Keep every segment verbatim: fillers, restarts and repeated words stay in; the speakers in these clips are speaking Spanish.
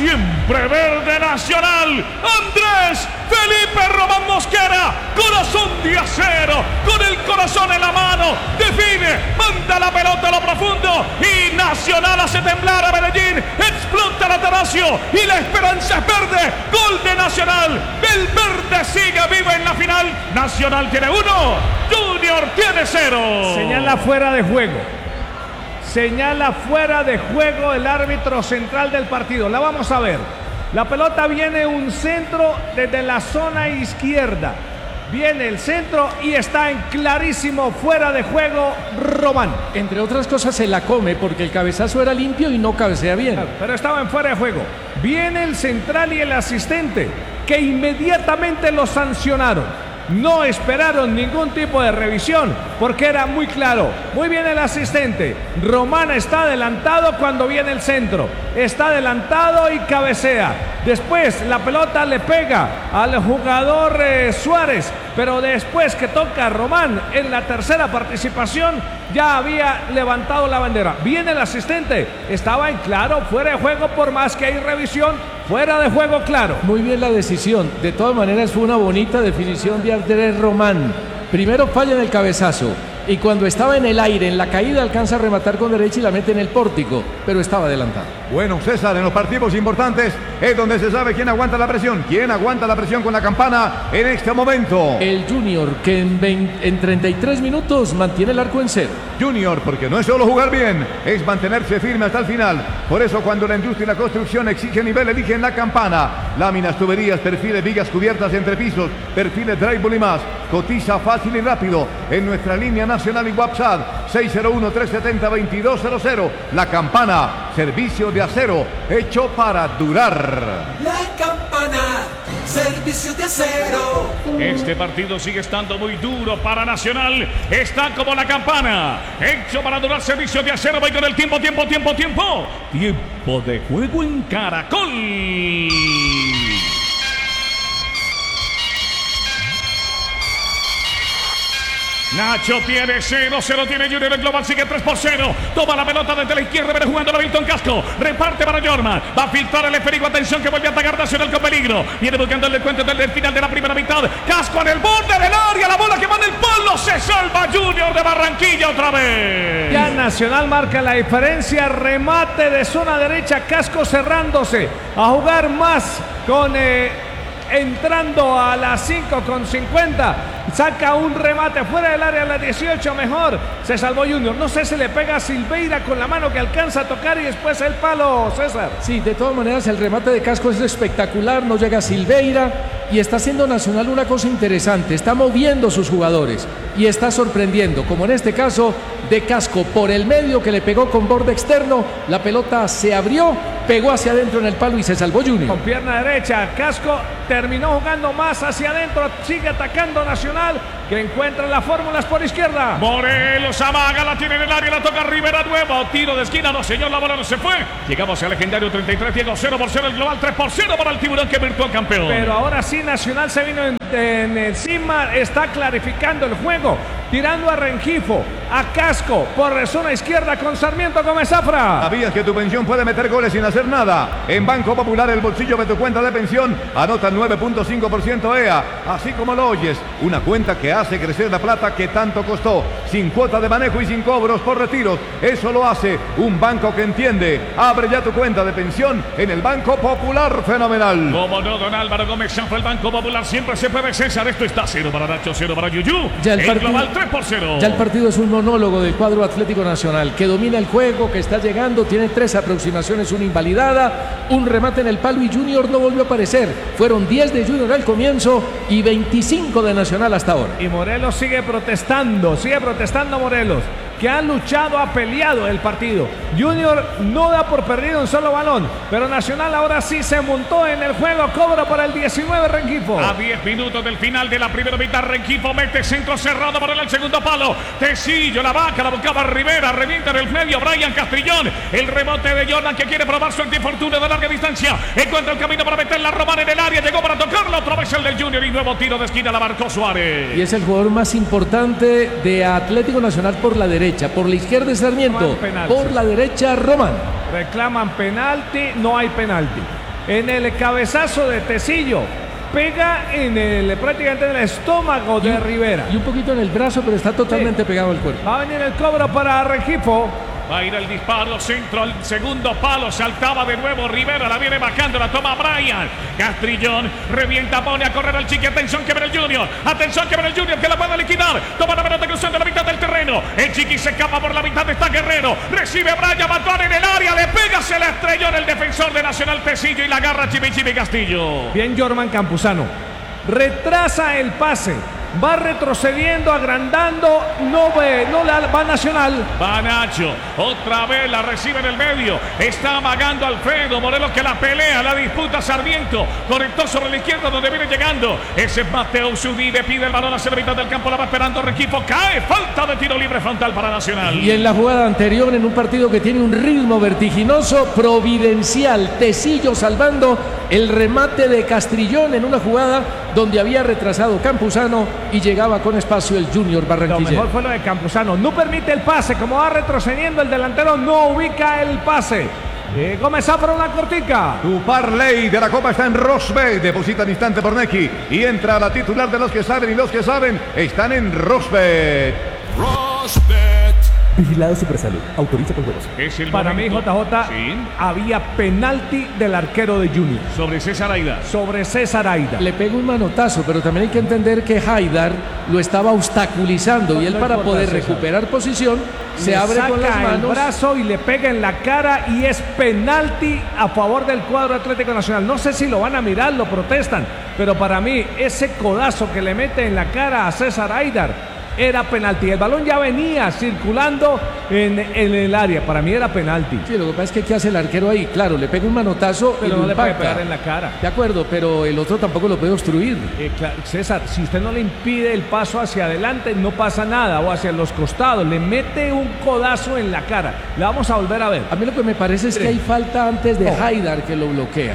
siempre verde Nacional, Andrés Felipe Román Mosquera, corazón de acero, con el corazón en la mano, define, manda la pelota a lo profundo y Nacional hace temblar a Medellín, explota el Atanasio y la esperanza es verde, gol de Nacional, el verde sigue vivo en la final, Nacional tiene uno, Junior tiene cero. Señala fuera de juego. Señala fuera de juego el árbitro central del partido. La vamos a ver. La pelota viene un centro desde la zona izquierda. Viene el centro y está en clarísimo fuera de juego Román. Entre otras cosas se la come porque el cabezazo era limpio y no cabecea bien. Pero estaba en fuera de juego. Viene el central y el asistente que inmediatamente lo sancionaron. No esperaron ningún tipo de revisión porque era muy claro. Muy bien el asistente. Román está adelantado cuando viene el centro. Está adelantado y cabecea. Después la pelota le pega al jugador eh, Suárez. Pero después que toca Román en la tercera participación ya había levantado la bandera. Viene el asistente. Estaba en claro, fuera de juego por más que hay revisión. Fuera de juego claro. Muy bien la decisión. De todas maneras fue una bonita definición de Andrés Román. Primero falla en el cabezazo y cuando estaba en el aire, en la caída, alcanza a rematar con derecha y la mete en el pórtico, pero estaba adelantado. Bueno, César, en los partidos importantes es donde se sabe quién aguanta la presión, quién aguanta la presión con la campana en este momento. El Junior, que en, veinte, en treinta y tres minutos mantiene el arco en cero. Junior, porque no es solo jugar bien, es mantenerse firme hasta el final. Por eso cuando la industria y la construcción exige nivel, eligen la campana. Láminas, tuberías, perfiles, vigas cubiertas entre pisos, perfiles, drywall y más. Cotiza fácil y rápido en nuestra línea nacional y WhatsApp seis cero uno, tres siete cero, dos dos cero cero. La campana, servicio de acero hecho para durar. La campana, servicio de acero. Este partido sigue estando muy duro para Nacional. Está como la campana, hecho para durar, servicio de acero. Voy con el tiempo, tiempo, tiempo, tiempo. Tiempo de juego en Caracol. Nacho tiene cero, cero tiene Junior, el global sigue tres por cero. Toma la pelota desde la izquierda, viene jugando Milton Casco. Reparte para Jorman, va a filtrar el esférico, atención que vuelve a atacar Nacional con peligro. Viene buscando el descuento desde el final de la primera mitad. Casco en el borde del área, la bola que manda el palo, se salva Junior de Barranquilla otra vez. Ya Nacional marca la diferencia, remate de zona derecha, Casco cerrándose, a jugar más con... Eh, entrando a las cinco con cincuenta, saca un remate fuera del área a las dieciocho, mejor, se salvó Junior. No sé si le pega a Silveira con la mano que alcanza a tocar y después el palo, César. Sí, de todas maneras el remate de Casco es espectacular, no llega a Silveira y está haciendo Nacional una cosa interesante, está moviendo sus jugadores y está sorprendiendo, como en este caso de Casco por el medio que le pegó con borde externo, la pelota se abrió, pegó hacia adentro en el palo y se salvó Junior. Con pierna derecha, Casco terminó jugando más hacia adentro, sigue atacando Nacional, que encuentra las fórmulas por izquierda. Morelos amaga, la tiene en el área, la toca Rivera nuevo, tiro de esquina, no señor, la bola no se fue. Llegamos al legendario treinta y tres, Diego, cero por cero, el global tres por cero para el Tiburón que virtual campeón. Pero ahora sí Nacional se vino en, en encima, está clarificando el juego, tirando a Rengifo, a Casco, por zona izquierda con Sarmiento Gómez Zafra. ¿Sabías que tu pensión puede meter goles sin hacer nada? En Banco Popular, el bolsillo de tu cuenta de pensión anota el nueve punto cinco por ciento E A, así como lo oyes, una cuenta que hace crecer la plata que tanto costó, sin cuota de manejo y sin cobros por retiros. Eso lo hace un banco que entiende. Abre ya tu cuenta de pensión en el Banco Popular. Fenomenal. Como no, don Álvaro Gómez Zafra, el Banco Popular siempre se puede, César. Esto está cero para Nacho, cero para Yuyu. Ya el, el partido, global tres por cero. Ya el partido es un monólogo del cuadro Atlético Nacional, que domina el juego, que está llegando, tiene tres aproximaciones, una invalidada, un remate en el palo y Junior no volvió a aparecer. Fueron diez de Junior al comienzo y veinticinco de Nacional hasta ahora. Y Morelos sigue protestando, sigue protestando Morelos, que ha luchado, ha peleado el partido. Junior no da por perdido un solo balón, pero Nacional ahora sí se montó en el juego, cobra para el diecinueve Rengifo. A diez minutos del final de la primera mitad, Rengifo mete centro cerrado para el segundo palo. Tecillo, la vaca, la buscaba Rivera, revienta en el medio, Brian Castrillón. El rebote de Jordan que quiere probar su antifortuna de larga distancia. Encuentra el camino para meter la Román en el área, llegó para tocarla, otra vez el del Junior y nuevo tiro de esquina, la marcó Suárez. Y es el jugador más importante de Atlético Nacional por la derecha, por la izquierda Sarmiento, por la derecha Román. Reclaman penalti, no hay penalti. en el cabezazo de Tecillo. Pega en el, prácticamente en el estómago de y, Rivera. Y un poquito en el brazo, pero está totalmente sí. pegado al cuerpo. Va a venir el cobro para Rengifo. Va a ir el disparo, centro al segundo palo, saltaba de nuevo Rivera, la viene bajando, la toma Brian. Castrillón revienta, pone a correr al Chiqui, atención que viene el Junior, atención que viene el Junior que la puede liquidar, toma la pelota cruzando la mitad del terreno, el Chiqui se escapa por la mitad, está Guerrero, recibe Brian, Batón en el área, le pega, se la estrelló en el defensor de Nacional Tecillo y la agarra Chipi Castillo. Bien Jorman Campuzano, retrasa el pase. Va retrocediendo, agrandando, no ve, no la va Nacional. Va Nacho, otra vez la recibe en el medio. Está amagando Alfredo Morelos que la pelea, la disputa Sarmiento. Conectó sobre la izquierda donde viene llegando. Ese es Mateo Zubide, pide el balón hacia la mitad del campo, la va esperando Rengifo. Cae, falta de tiro libre frontal para Nacional. Y en la jugada anterior, en un partido que tiene un ritmo vertiginoso, providencial, Tecillo salvando el remate de Castrillón en una jugada donde había retrasado Campuzano y llegaba con espacio el Junior Barranquilla. Lo mejor fue lo de Campuzano, no permite el pase, como va retrocediendo el delantero, no ubica el pase. Eh, Gómez Zafra una cortica. Tu parlay de la Copa está en Rosbet. Deposita al instante por Neki y entra a la titular de los que saben y los que saben están en Rosbet. Rosbet. Vigilado Supersalud. Autoriza con juegos. Es el Para momento. mí, J J, ¿sí? Había penalti del arquero de Junior. Sobre César Haidar. Sobre César Haidar. Le pega un manotazo, pero también hay que entender que Haidar lo estaba obstaculizando y él para poder César. recuperar posición se le abre con las manos. El brazo y le pega en la cara y es penalti a favor del cuadro Atlético Nacional. No sé si lo van a mirar, lo protestan, pero para mí ese codazo que le mete en la cara a César Haidar era penalti. El balón ya venía circulando en, en el área. Para mí era penalti. Sí, lo que pasa es que ¿qué hace el arquero ahí? Claro, le pega un manotazo, pero y no lo le impacta. puede pegar en la cara. De acuerdo, pero el otro tampoco lo puede obstruir. Eh, claro, César, si usted no le impide el paso hacia adelante, no pasa nada, o hacia los costados. Le mete un codazo en la cara. La vamos a volver a ver. A mí lo que me parece es que hay falta antes de no. Haidar que lo bloquea.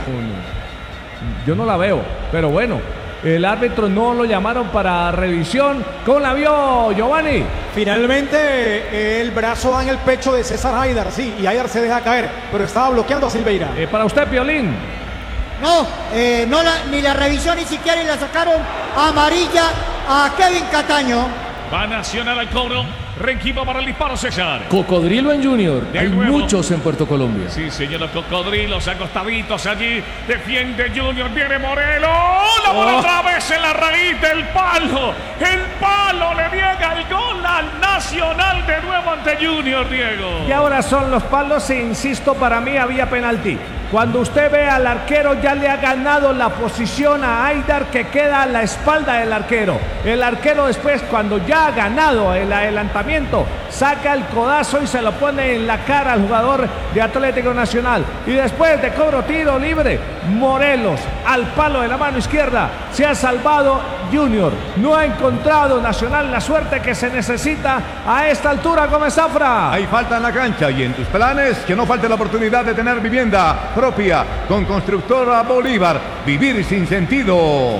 Yo no la veo, pero bueno. El árbitro no lo llamaron para revisión. ¿Cómo la vio, Giovanni? Finalmente el brazo va en el pecho de César Haidar, sí, y Haidar se deja caer, pero estaba bloqueando a Silveira. Eh, para usted, Piolín. No, eh, no la, ni la revisión ni siquiera y la sacaron amarilla a Kevin Cataño. Va Nacional al cobro. Rengifo para el disparo, César. Cocodrilo en Junior. De Hay nuevo. muchos en Puerto Colombia. Sí, señor, los cocodrilos acostaditos allí. Defiende Junior, viene Morelos. La bola oh. otra vez en la raíz del palo. El palo le niega el gol al Nacional de nuevo ante Junior, Diego. Y ahora son los palos e insisto, para mí había penalti. Cuando usted ve al arquero ya le ha ganado la posición a Haidar que queda a la espalda del arquero. El arquero después cuando ya ha ganado el adelantamiento saca el codazo y se lo pone en la cara al jugador de Atlético Nacional. Y después de cobro tiro libre, Morelos al palo de la mano izquierda. Se ha salvado Junior. No ha encontrado Nacional la suerte que se necesita a esta altura, Gómez Zafra. Hay falta en la cancha y en tus planes que no falte la oportunidad de tener vivienda propia con Constructora Bolívar. Vivir sin sentido.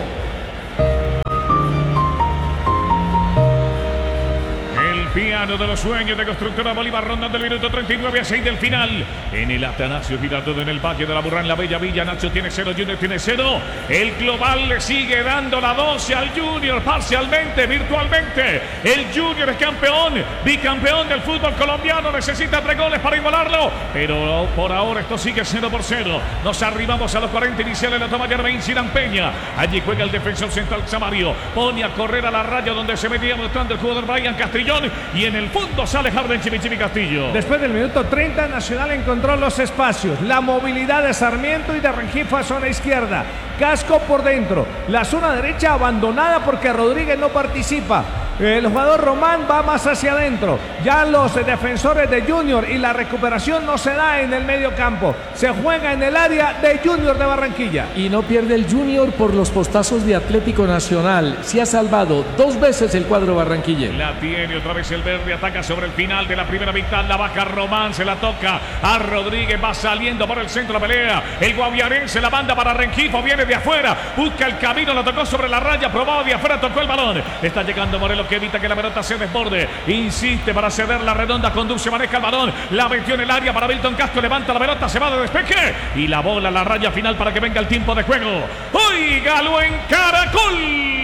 Piano de los sueños de Constructora Bolívar, rondando el minuto treinta y nueve a seis del final. En el Atanasio Girardot, en el Valle de la Burrán, la Bella Villa. Nacho tiene cero, Junior tiene cero. El global le sigue dando la doce al Junior, parcialmente, virtualmente. El Junior es campeón, bicampeón del fútbol colombiano. Necesita tres goles para igualarlo, pero por ahora esto sigue cero por cero. Nos arribamos a los cuarenta iniciales. La toma Germain Sirán Peña. Allí juega el defensor central Samario. Pone a correr a la raya donde se metía mostrando el jugador Brian Castrillón. Y en el fondo sale Harden Chipi Castillo. Después del minuto treinta, Nacional encontró los espacios, la movilidad de Sarmiento y de Rengifo a zona izquierda. Casco por dentro, la zona derecha abandonada porque Rodríguez no participa. El jugador Román va más hacia adentro. Ya los defensores de Junior y la recuperación no se da en el medio campo. Se juega en el área de Junior de Barranquilla. Y no pierde el Junior por los postazos de Atlético Nacional. Se ha salvado dos veces el cuadro barranquilla. La tiene otra vez el verde. Ataca sobre el final de la primera mitad. La baja Román. Se la toca a Rodríguez. Va saliendo por el centro. Pelea. El guaviarense la manda para Rengifo. Viene de afuera. Busca el camino. La tocó sobre la raya. Probado de afuera. Tocó el balón. Está llegando Morelos que evita que la pelota se desborde. Insiste para ceder la redonda, conduce, maneja el balón. La metió en el área para Milton Casco. Levanta la pelota, se va de despeje. Y la bola a la raya final para que venga el tiempo de juego. Óigalo en Caracol.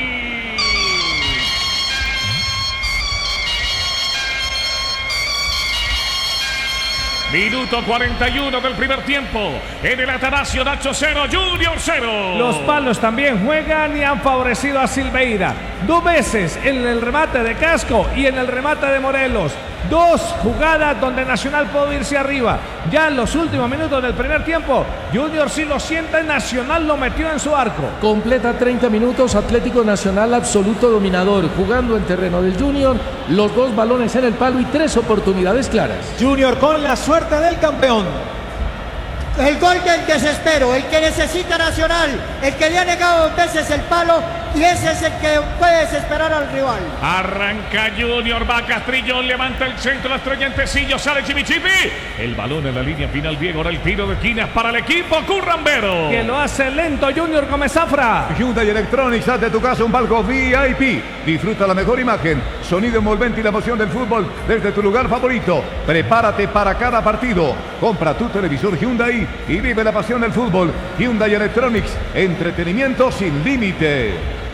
Minuto cuarenta y uno del primer tiempo. En el Atanasio, Nacho cero, Junior cero. Los palos también juegan y han favorecido a Silveira. Dos veces en el remate de Casco y en el remate de Morelos. Dos jugadas donde Nacional pudo irse arriba. Ya en los últimos minutos del primer tiempo, Junior sí lo siente, Nacional lo metió en su arco. Completa treinta minutos, Atlético Nacional absoluto dominador, jugando en terreno del Junior, los dos balones en el palo y tres oportunidades claras. Junior con la suerte del campeón. El gol del desespero, el que necesita Nacional, el que le ha negado dos veces el palo y ese es el que puede desesperar al rival. Arranca Junior, va Castrillón, levanta el centro, la estrella en Tecillo, sale Chimichipi. El balón en la línea final, Diego, ahora el tiro de esquinas para el equipo currambero. Que lo hace lento Junior Gómez Zafra. Hyundai Electronics, haz de tu casa un palco V I P. Disfruta la mejor imagen, sonido envolvente y la emoción del fútbol desde tu lugar favorito. Prepárate para cada partido. Compra tu televisor Hyundai y vive la pasión del fútbol. Hyundai Electronics, entretenimiento sin límite.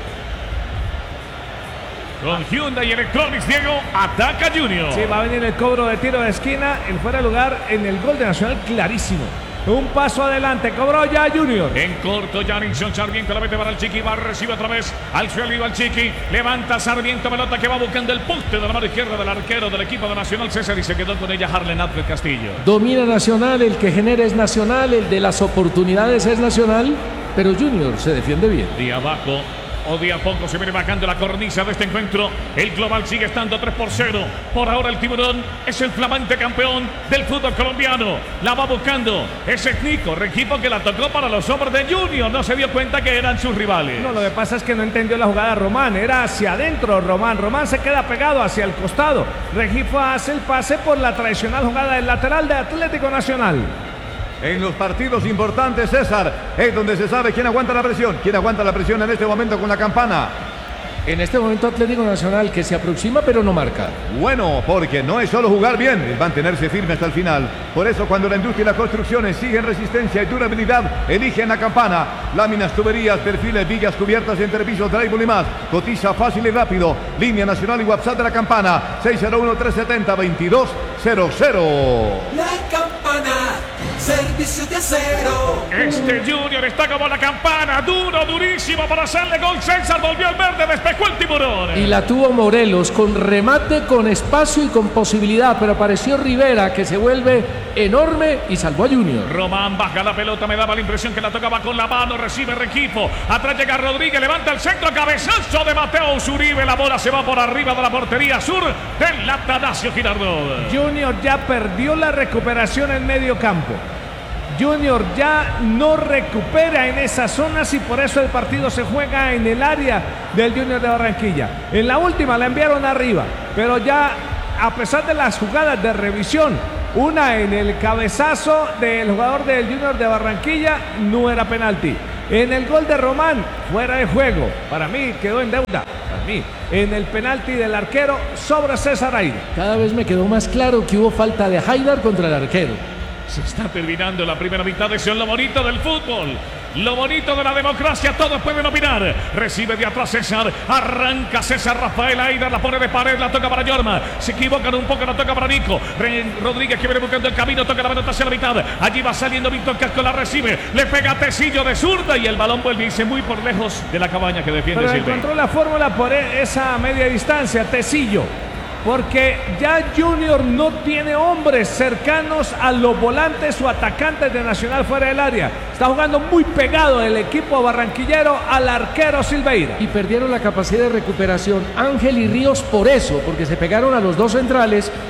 Con Hyundai Electronics, Diego, ataca Junior. Sí, va a venir el cobro de tiro de esquina, el fuera de lugar en el gol de Nacional, clarísimo. Un paso adelante, cobró ya Junior. En corto, Jarinson Sarmiento la mete para el Chiqui, va, recibe otra vez al suelo y va el Chiqui. Levanta Sarmiento, pelota que va buscando el poste de la mano izquierda del arquero del equipo de Nacional, César, y se quedó con ella Harlen Atlet Castillo. Domina Nacional, el que genera es Nacional, el de las oportunidades es Nacional, pero Junior se defiende bien. De abajo o de a poco se viene bajando la cornisa de este encuentro. El global sigue estando tres por cero. Por ahora el Tiburón es el flamante campeón del fútbol colombiano. La va buscando ese Nico, equipo que la tocó para los hombres de Junior. No se dio cuenta que eran sus rivales. No, lo que pasa es que no entendió la jugada Román. Era hacia adentro Román. Román se queda pegado hacia el costado. Regifo hace el pase por la tradicional jugada del lateral de Atlético Nacional. En los partidos importantes, César, es donde se sabe quién aguanta la presión. Quién aguanta la presión en este momento con la campana. En este momento Atlético Nacional que se aproxima pero no marca. Bueno, porque no es solo jugar bien, es mantenerse firme hasta el final. Por eso cuando la industria y las construcciones siguen resistencia y durabilidad, eligen la campana. Láminas, tuberías, perfiles, vigas, cubiertas, entrepisos, drywall y más. Cotiza fácil y rápido. Línea nacional y WhatsApp de la campana seis cero uno, tres siete cero, veintidós cero cero. La campana, servicio de acero. Este Junior está como la campana, duro, durísimo para hacerle gol. César volvió al verde, despejó el Tiburón. Y la tuvo Morelos con remate, con espacio y con posibilidad, pero apareció Rivera que se vuelve enorme y salvó a Junior. Román baja la pelota, me daba la impresión que la tocaba con la mano, recibe Requifo. Atrás llega Rodríguez, levanta el centro, cabezazo de Mateo Uribe. La bola se va por arriba de la portería sur del Atanasio Girardot. Junior ya perdió la recuperación en medio campo. Junior ya no recupera en esas zonas y por eso el partido se juega en el área del Junior de Barranquilla. En la última la enviaron arriba, pero ya a pesar de las jugadas de revisión, una en el cabezazo del jugador del Junior de Barranquilla, no era penalti. En el gol de Román, fuera de juego. Para mí quedó en deuda. Para mí, en el penalti del arquero sobre César Haidar. Cada vez me quedó más claro que hubo falta de Haidar contra el arquero. Se está terminando la primera mitad de eso, lo bonito del fútbol. Lo bonito de la democracia, todos pueden opinar. Recibe de atrás César, arranca César Rafael Haidar, la pone de pared, la toca para Yorma. Se equivocan un poco, la toca para Nico. Rodríguez que viene buscando el camino, toca la pelota hacia la mitad. Allí va saliendo Víctor Casco, la recibe, le pega Tecillo de zurda y el balón vuelve y se muy por lejos de la cabaña que defiende Pero Silva. encontró la fórmula por esa media distancia, Tecillo. Porque ya Junior no tiene hombres cercanos a los volantes o atacantes de Nacional fuera del área. Está jugando muy pegado el equipo barranquillero al arquero Silveira. Y perdieron la capacidad de recuperación Ángel y Ríos por eso, porque se pegaron a los dos centrales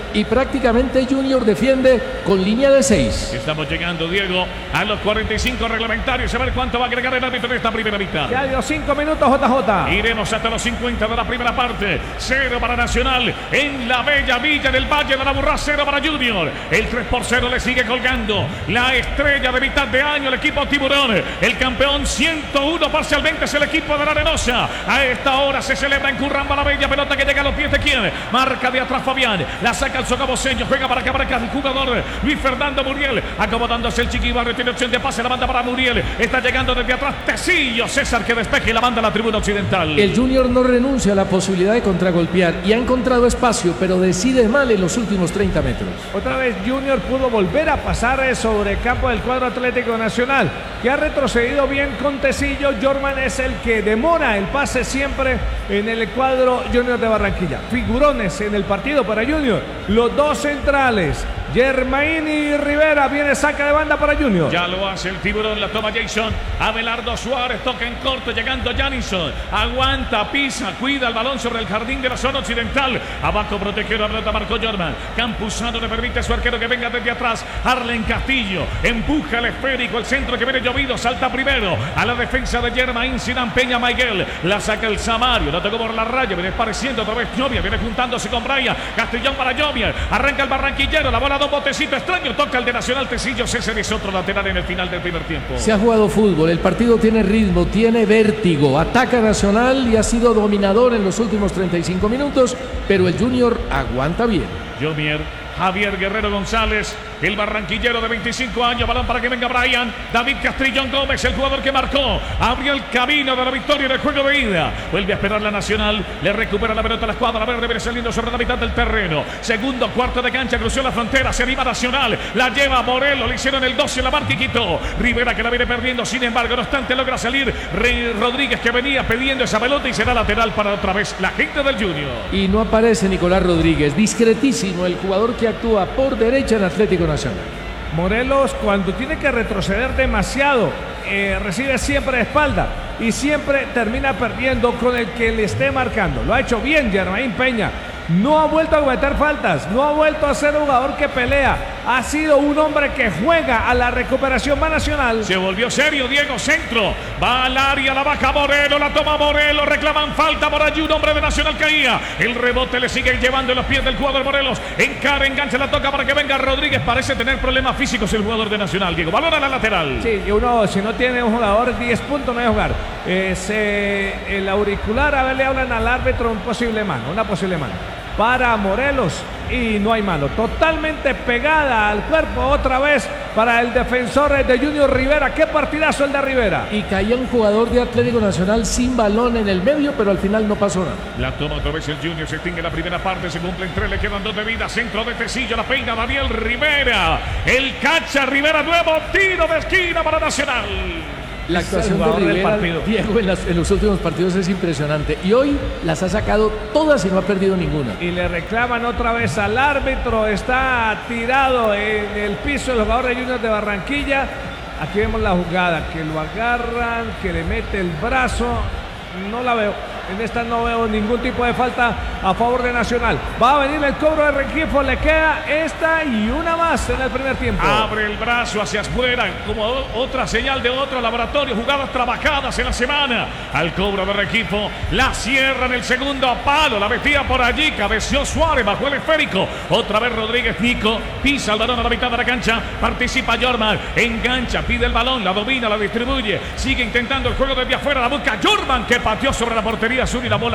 y prácticamente Junior defiende con línea de seis. Estamos llegando, Diego, a los cuarenta y cinco reglamentarios. A ver cuánto va a agregar el árbitro en esta primera mitad. Ya dio cinco minutos, J J. Iremos hasta los cincuenta de la primera parte. Cero para Nacional en la bella villa del Valle de la Burra. Cero para Junior. El tres por cero le sigue colgando la estrella de mitad de año, el equipo Tiburón. El campeón ciento uno parcialmente es el equipo de la Arenosa. A esta hora se celebra en Curramba la bella pelota que llega a los pies de quién. Marca de atrás Fabián. La saca el sogaboseño. Juega para que aparezca el jugador Luis Fernando Muriel. Acomodándose el Chiquibarrio. Tiene opción de pase. La banda para Muriel. Está llegando desde atrás Tecillo. César que despeje y la banda a la tribuna occidental. El Junior no renuncia a la posibilidad de contragolpear y ha encontrado espacio, pero decide mal en los últimos treinta metros. Otra vez Junior pudo volver a pasar sobre el campo del cuadro Atlético Nacional, que ha retrocedido bien con Tecillo. Jorman es el que demora el pase siempre en el cuadro Junior de Barranquilla. Figurones en el partido para Junior. Los dos centrales, Germain y Rivera. Viene saca de banda para Junior. Ya lo hace el Tiburón, la toma Jason. Abelardo Suárez toca en corto, llegando Janison. Aguanta, pisa, cuida el balón sobre el jardín de la zona occidental. Abajo protegió la pelota, marcó Jorman. Campuzano le permite a su arquero que venga desde atrás. Arlen Castillo empuja el esférico, el centro que viene llovido, salta primero a la defensa de Germain. Sinan Peña Miguel, la saca el Samario, la tocó por la raya, viene pareciendo otra vez Jovier, viene juntándose con Brian. Castellón para Jovier, arranca el barranquillero, la bola dos botecito extraño, toca el de Nacional Tecillo. César es otro lateral en el final del primer tiempo. Se ha jugado fútbol, el partido tiene ritmo, tiene vértigo, ataca Nacional y ha sido dominador en los últimos treinta y cinco minutos, pero el Junior aguanta bien. Jovier, Javier Guerrero González, el barranquillero de veinticinco años, balón para que venga Brian. David Castrillón Gómez, el jugador que marcó, abrió el camino de la victoria en el juego de ida. Vuelve a esperar la Nacional, le recupera la pelota a la escuadra verde, viene saliendo sobre la mitad del terreno. Segundo cuarto de cancha, cruzó la frontera, se anima Nacional, la lleva Morelos, le hicieron el doce en la marca y quitó. Rivera que la viene perdiendo, sin embargo, no obstante logra salir Rey Rodríguez, que venía pidiendo esa pelota y será lateral para otra vez la gente del Junior. Y no aparece Nicolás Rodríguez, discretísimo el jugador que actúa por derecha en Atlético Nacional. Morelos, cuando tiene que retroceder demasiado, eh, recibe siempre de espalda y siempre termina perdiendo con el que le esté marcando. Lo ha hecho bien Germain Peña. No ha vuelto a cometer faltas, no ha vuelto a ser un jugador que pelea. Ha sido un hombre que juega a la recuperación más Nacional. Se volvió serio Diego, centro. Va al área, la baja Morelos, la toma Morelos. Reclaman falta por allí, un hombre de Nacional caía. El rebote le sigue llevando en los pies del jugador Morelos. Encara, engancha, la toca para que venga Rodríguez. Parece tener problemas físicos el jugador de Nacional, Diego. Balón a la lateral. Sí, y uno, si no tiene un jugador, diez puntos no debe jugar. Es, eh, el auricular, a ver, le hablan al árbitro un posible mano, una posible mano para Morelos y no hay mano, totalmente pegada al cuerpo otra vez para el defensor de Junior Rivera. Qué partidazo el de Rivera. Y caía un jugador de Atlético Nacional sin balón en el medio, pero al final no pasó nada. La toma otra vez el Junior, se extingue la primera parte, se cumplen tres, le quedan dos de vida. Centro de Tecillo, la peina Daniel Rivera, el cacha Rivera, nuevo tiro de esquina para Nacional. La actuación de Rivera, Diego, en, las, en los últimos partidos es impresionante. Y hoy las ha sacado todas y no ha perdido ninguna. Y le reclaman otra vez al árbitro. Está tirado en el piso el jugador de Junior de Barranquilla. Aquí vemos la jugada, que lo agarran, que le mete el brazo. No la veo. En esta no veo ningún tipo de falta a favor de Nacional. Va a venir el cobro de Rengifo. Le queda esta y una más en el primer tiempo. Abre el brazo hacia afuera como otra señal de otro laboratorio. Jugadas trabajadas en la semana. Al cobro de Rengifo. La cierra en el segundo palo. La metía por allí. Cabeció Suárez bajo el esférico. Otra vez Rodríguez Nico. Pisa el balón a la mitad de la cancha. Participa Jorman. Engancha. Pide el balón. La domina. La distribuye. Sigue intentando el juego desde afuera. La busca Jorman, que pateó sobre la portería azul y la bola